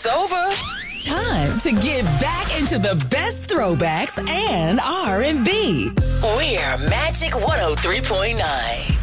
It's over. Time to get back into the best throwbacks and R&B. We're Magic 103.9.